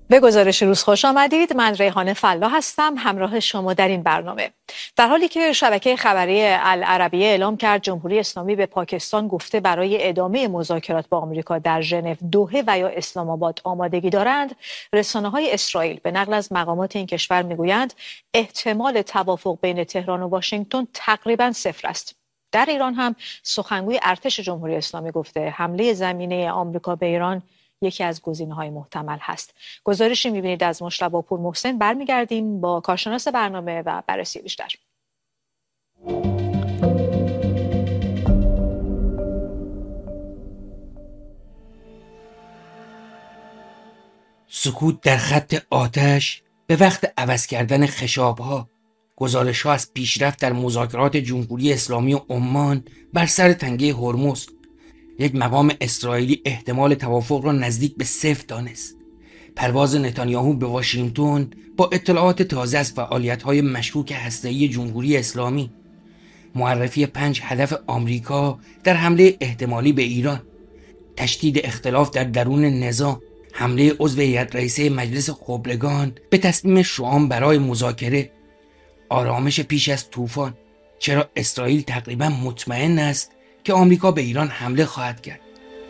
به گزارش روز خوش آمدید. من ریحانه فلا هستم همراه شما در این برنامه. در حالی که شبکه خبری العربیه اعلام کرد جمهوری اسلامی به پاکستان گفته برای ادامه مذاکرات با آمریکا در ژنو، دوحه و یا اسلام آباد آمادگی دارند، رسانه‌های اسرائیل به نقل از مقامات این کشور میگویند احتمال توافق بین تهران و واشنگتن تقریبا صفر است. در ایران هم سخنگوی ارتش جمهوری اسلامی گفته حمله زمینی آمریکا به ایران یکی از گزینه‌های محتمل هست. گزارشی می‌بینید از مجتبی پورمحسن. برمیگردیم با کارشناس برنامه و بررسی بیشتر. سکوت در خط آتش به وقت عوض کردن خشاب‌ها. گزارش‌ها از پیشرفت در مذاکرات جمهوری اسلامی و عمان بر سر تنگه هرمز. یک مقام اسرائیلی احتمال توافق را نزدیک به صفر دانست. پرواز نتانیاهو به واشنگتن با اطلاعات تازه از فعالیت‌های مشکوک هسته‌ای جمهوری اسلامی. معرفی 5 هدف آمریکا در حمله احتمالی به ایران. تشدید اختلاف در درون نظام. حمله عضو هیئت رئیسه مجلس خبرگان به تصمیم شام برای مذاکره. آرامش پیش از طوفان. چرا اسرائیل تقریبا مطمئن است که آمریکا به ایران حمله خواهد کرد؟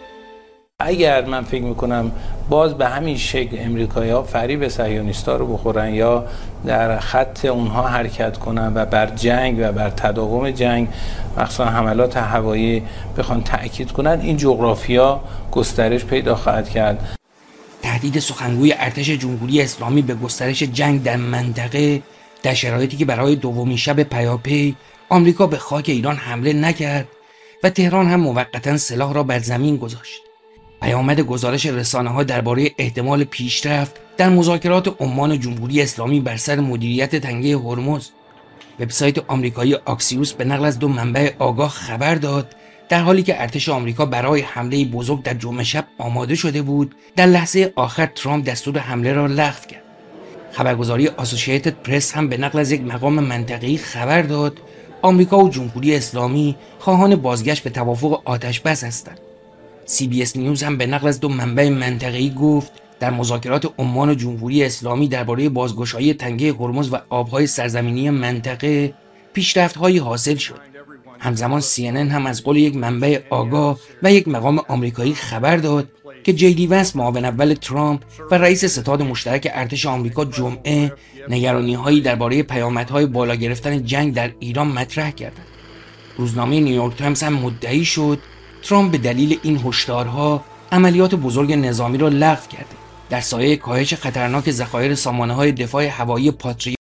اگر من فکر میکنم باز به همین شکل امریکایی‌ها فریب صهیونیست‌ها رو بخورن یا در خط اونها حرکت کنن و بر جنگ و بر تداوم جنگ مخصوصا حملات هوایی بخوان تأکید کنن، این جغرافیا گسترش پیدا خواهد کرد. تهدید سخنگوی ارتش جمهوری اسلامی به گسترش جنگ در منطقه در شرایطی که برای دومین شب پیاپی آمریکا به خاک ایران حمله نکرد و تهران هم موقتا سلاح را بر زمین گذاشت. پیامد گزارش رسانه‌ها درباره احتمال پیشرفت در مذاکرات عمان و جمهوری اسلامی بر سر مدیریت تنگه هرمز. وبسایت آمریکایی آکسیوس به نقل از 2 منبع آگاه خبر داد در حالی که ارتش آمریکا برای حمله بزرگ در جمعه شب آماده شده بود، در لحظه آخر ترامپ دستور حمله را لغو کرد. خبرگزاری آسوسییتد پرس هم به نقل از یک مقام منطقه‌ای خبر داد آمریکا و جمهوری اسلامی خواهان بازگشت به توافق آتش‌بس هستند. CBS نیوز هم به نقل از 2 منبع منطقه‌ای گفت در مذاکرات عمان و جمهوری اسلامی درباره بازگشایی تنگه هرمز و آبهای سرزمینی منطقه پیشرفت‌هایی حاصل شد. همزمان CNN هم از قول یک منبع آگاه و یک مقام آمریکایی خبر داد که JD وانس معاون اول ترامپ و رئیس ستاد مشترک ارتش آمریکا جمعه نگرانی‌هایی درباره پیامدهای بالا گرفتن جنگ در ایران مطرح کردند. روزنامه نیویورک تایمز هم مدعی شد ترامپ به دلیل این هشدارها عملیات بزرگ نظامی را لغو کرده. در سایه کاهش خطرناک ذخایر سامانه‌های دفاع هوایی پاتریوت